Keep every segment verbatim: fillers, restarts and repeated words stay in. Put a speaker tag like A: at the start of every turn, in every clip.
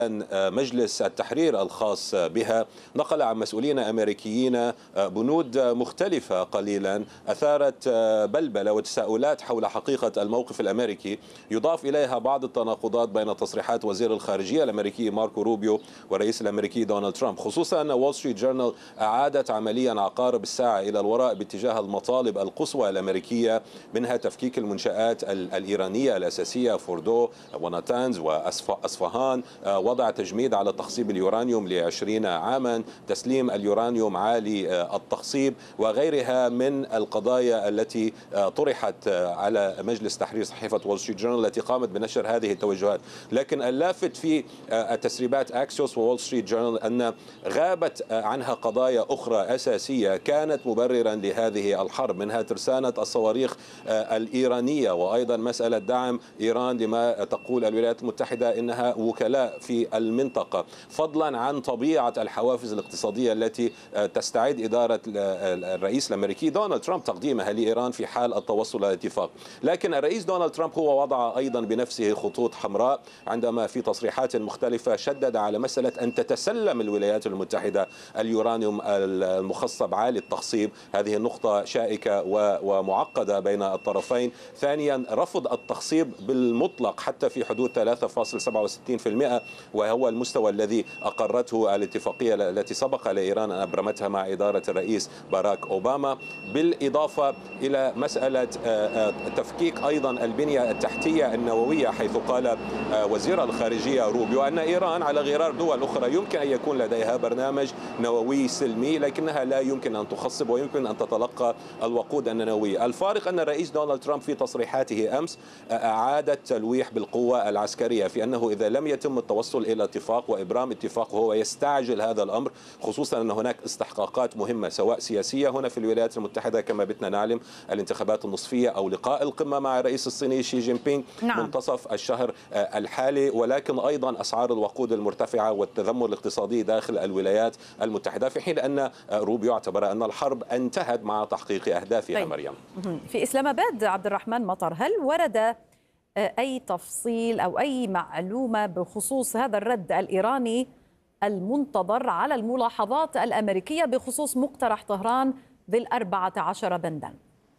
A: مجلس التحرير الخاص بها نقل عن مسؤولين أمريكيين بنود مختلفة قليلا أثارت بلبلة وتساؤلات حول حقيقة الموقف الأمريكي، يضاف إليها بعض التناقضات بين تصريحات وزير الخارجية الأمريكي ماركو روبيو والرئيس الأمريكي دونالد ترامب، خصوصا أن وول ستريت جورنال أعادت عمليا عقارب الساعة إلى الوراء باتجاه المطالب القصوى الأمريكية، منها تفكيك المنشآت الإيرانية الأساسية فوردو وناتانز وأصفهان، وضع تجميد على تخصيب اليورانيوم لعشرين عاما، تسليم اليورانيوم عالي التخصيب وغيرها من القضايا التي طرحت على مجلس تحرير صحيفة وول ستريت جورنال التي قامت بنشر هذه التوجهات. لكن اللافت في التسريبات أكسيوس وول ستريت جورنال أن غابت عنها قضايا أخرى أساسية كانت مبررا لهذه الحرب، منها ترسانة الصواريخ الإيرانية، وأيضا مسألة دعم إيران لما تقول الولايات المتحدة إنها وكلاء في المنطقة، فضلا عن طبيعة الحوافز الاقتصادية التي تستعد إدارة الرئيس الأمريكي دونالد ترامب تقديمها لإيران في حال التوصل إلى اتفاق. لكن الرئيس دونالد ترامب هو وضع أيضا بنفسه خطوط حمراء عندما في تصريحات مختلفة شدد على مسألة أن تتسلم الولايات المتحدة اليورانيوم المخصب عالي التخصيب، هذه النقطة شائكة ومعقدة بين الطرفين. ثانيا رفض التخصيب بالمطلق حتى في حدود ثلاثة فاصلة سبعة وستين بالمئة، وهو المستوى الذي أقرته الاتفاقية التي سبق لإيران أن أبرمتها مع إدارة الرئيس باراك أوباما، بالإضافة إلى مسألة تفكيك أيضا البنية التحتية النووية، حيث قال وزير الخارجية روبيو أن إيران على غرار دول أخرى يمكن أن يكون لديها برنامج نووي سلمي لكنها لا يمكن أن تخصب ويمكن أن تتلقى الوقود النووي. الفارق أن الرئيس دونالد ترامب في تصريحاته أمس أعاد التلويح بالقوة العسكرية في أنه إذا لم يتم التوصل إلى اتفاق وإبرام اتفاق وهو يستعجل هذا الأمر، خصوصا أن هناك استحقاقات مهمة سواء سياسية هنا في الولايات المتحدة كما بتنا نعلم الانتخابات النصفية أو لقاء القمة مع الرئيس الصيني شي جين بينغ نعم. منتصف الشهر الحالي، ولكن أيضا أسعار الوقود المرتفعة والتذمر الاقتصادي داخل الولايات المتحدة، في حين أن روبيو اعتبر أن الحرب انتهت مع تحقيق أهدافها. طيب. مريم،
B: في إسلام آباد عبد الرحمن مطر، هل ورد أي تفصيل أو أي معلومة بخصوص هذا الرد الإيراني المنتظر على الملاحظات الأمريكية بخصوص مقترح طهران ذي الأربعة عشر بندا؟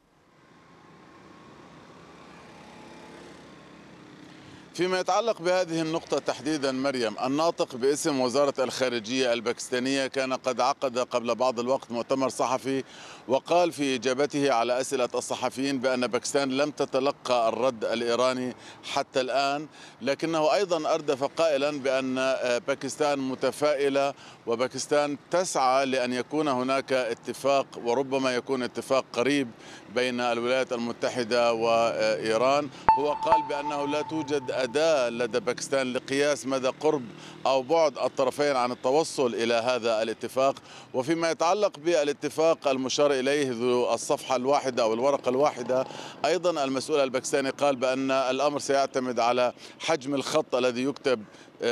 C: فيما يتعلق بهذه النقطة تحديدا مريم، الناطق باسم وزارة الخارجية الباكستانية كان قد عقد قبل بعض الوقت مؤتمر صحفي وقال في إجابته على أسئلة الصحفيين بأن باكستان لم تتلقى الرد الإيراني حتى الآن، لكنه أيضا أردف قائلا بأن باكستان متفائلة وباكستان تسعى لأن يكون هناك اتفاق وربما يكون اتفاق قريب بين الولايات المتحدة وإيران. هو قال بأنه لا توجد أداة لدى باكستان لقياس مدى قرب أو بعد الطرفين عن التوصل إلى هذا الاتفاق. وفيما يتعلق بالاتفاق المشار إليه ذو الصفحة الواحدة أو الورقة الواحدة، أيضا المسؤول الباكستاني قال بأن الأمر سيعتمد على حجم الخط الذي يكتب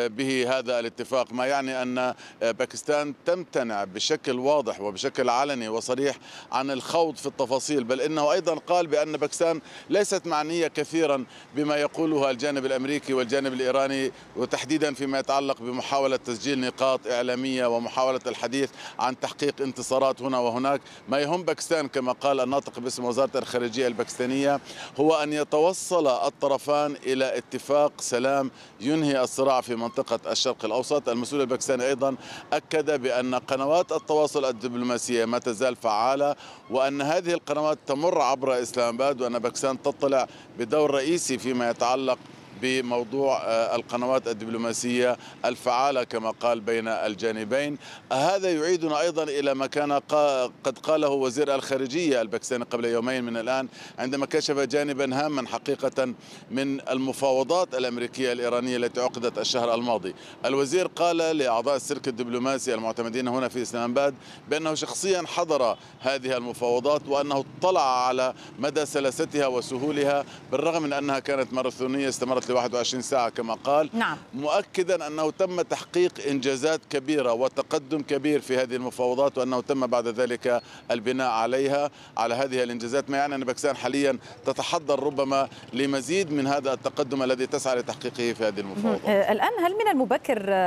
C: به هذا الاتفاق، ما يعني أن باكستان تمتنع بشكل واضح وبشكل علني وصريح عن الخوض في التفاصيل، بل إنه أيضا قال بأن باكستان ليست معنية كثيرا بما يقوله الجانب الأمريكي والجانب الإيراني، وتحديدا فيما يتعلق بمحاولة تسجيل نقاط إعلامية ومحاولة الحديث عن تحقيق انتصارات هنا وهناك. ما يهم باكستان كما قال الناطق باسم وزارة الخارجية الباكستانية هو أن يتوصل الطرفان إلى اتفاق سلام ينهي الصراع في منطقة الشرق الأوسط. المسؤول الباكستاني أيضا أكد بأن قنوات التواصل الدبلوماسية ما تزال فعالة، وأن هذه القنوات تمر عبر إسلام آباد، وأن باكستان تطلع بدور رئيسي فيما يتعلق بموضوع القنوات الدبلوماسية الفعالة كما قال بين الجانبين. هذا يعيدنا أيضا إلى ما كان قد قاله وزير الخارجية الباكستاني قبل يومين من الآن عندما كشف جانبا هاما حقيقة من المفاوضات الأمريكية الإيرانية التي عقدت الشهر الماضي. الوزير قال لأعضاء السلك الدبلوماسي المعتمدين هنا في إسلام آباد بأنه شخصيا حضر هذه المفاوضات وأنه اطلع على مدى سلاستها وسهولها، بالرغم من أنها كانت ماراثونية استمرت لواحد وعشرين ساعة كما قال. نعم. مؤكدا أنه تم تحقيق إنجازات كبيرة وتقدم كبير في هذه المفاوضات، وأنه تم بعد ذلك البناء عليها على هذه الإنجازات، ما يعني أن باكستان حاليا تتحضر ربما لمزيد من هذا التقدم الذي تسعى لتحقيقه في هذه المفاوضات.
B: الآن هل من المبكر